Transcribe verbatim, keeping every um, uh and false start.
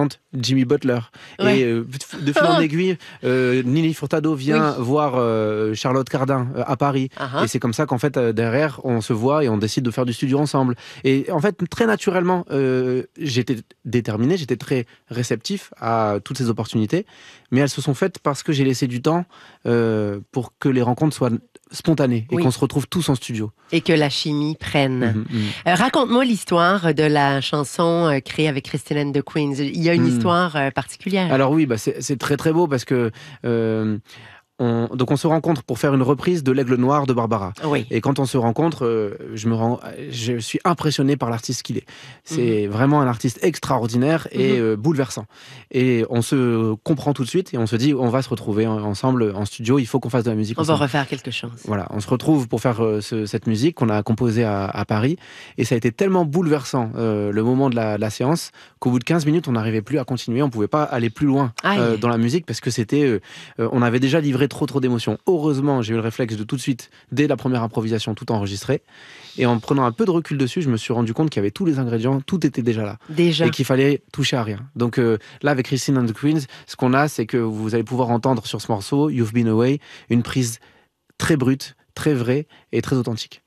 présente Jimmy Butler. Ouais. Et euh, de fil en aiguille, euh, Nelly Furtado vient Oui. voir euh, Charlotte Cardin euh, à Paris. Uh-huh. Et c'est comme ça qu'en fait, euh, derrière, on se voit et on décide de faire du studio ensemble. Et en fait, très naturellement, euh, j'étais déterminé, j'étais très réceptif à toutes ces opportunités. Mais elles se sont faites parce que j'ai laissé du temps euh, pour que les rencontres soient spontanées et Oui. qu'on se retrouve tous en studio. Et que la chimie prenne. Mhm, mhm. Euh, raconte-moi l'histoire de la chanson euh, créée avec Christine and the Queens. Il y a une Mhm. histoire euh, particulière. Alors oui, bah c'est, c'est très très beau parce que euh, on, donc on se rencontre pour faire une reprise de l'Aigle Noir de Barbara. Oui. Et quand on se rencontre, euh, je me rends, je suis impressionné par l'artiste qu'il est. C'est mm-hmm. vraiment un artiste extraordinaire et mm-hmm. euh, bouleversant. Et on se comprend tout de suite et on se dit, on va se retrouver ensemble en studio. Il faut qu'on fasse de la musique. On ensemble. va refaire quelque chose. Voilà, on se retrouve pour faire euh, ce, cette musique qu'on a composée à, à Paris. Et ça a été tellement bouleversant euh, le moment de la, de la séance qu'au bout de quinze minutes, on n'arrivait plus à continuer. On pouvait pas aller plus loin euh, dans la musique parce que c'était, euh, euh, on avait déjà livré trop trop d'émotions. Heureusement, j'ai eu le réflexe de tout de suite, dès la première improvisation, tout enregistrer. Et en prenant un peu de recul dessus, je me suis rendu compte qu'il y avait tous les ingrédients, tout était déjà là. Déjà. Et qu'il fallait toucher à rien. Donc euh, là, avec Christine and the Queens, ce qu'on a, c'est que vous allez pouvoir entendre sur ce morceau, You've Been Away, une prise très brute, très vraie et très authentique.